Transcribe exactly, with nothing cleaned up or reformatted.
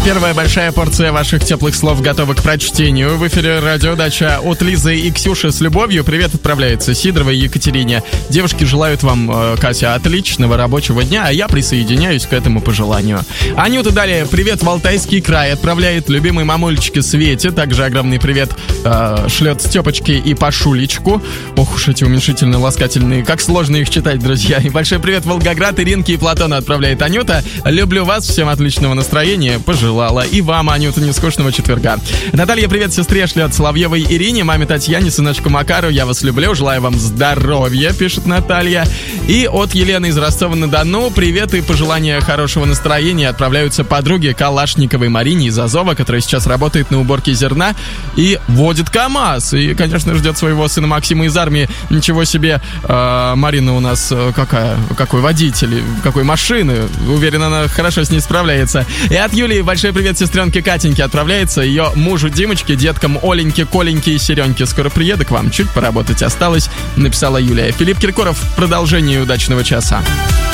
Первая большая порция ваших теплых слов готова к прочтению. В эфире радиодача от Лизы и Ксюши с любовью. Привет отправляется Сидоровой Екатерине. Девушки желают вам, Катя, отличного рабочего дня, а я присоединяюсь к этому пожеланию. Анюта далее. Привет в Алтайский край. Отправляет любимой мамулечке Свете. Также огромный привет э, шлет Степочке и Пашулечку. Ох уж эти уменьшительные, ласкательные. Как сложно их читать, друзья. И большой привет Волгоград, Иринке и Платону отправляет Анюта. Люблю вас, всем отличного настроения. Пожелала. И вам, Анюта, нескучного четверга. Наталья, привет сестре шлет Соловьевой Ирине, маме Татьяне, сыночку Макару. Я вас люблю, желаю вам здоровья, пишет Наталья. И от Елены из Ростова-на-Дону привет и пожелания хорошего настроения отправляются подруге Калашниковой Марине из Азова, которая сейчас работает на уборке зерна и водит КамАЗ. И, конечно, ждет своего сына Максима из армии. Ничего себе, э, Марина у нас какая, какой водитель, какой машины. Уверен, она хорошо с ней справляется. И от Юлии большой привет сестренке Катеньке отправляется, ее мужу Димочке, деткам Оленьке, Коленьке и Сереньке. Скоро приеду к вам, чуть поработать осталось, написала Юлия. Филипп Киркоров в продолжении удачного часа.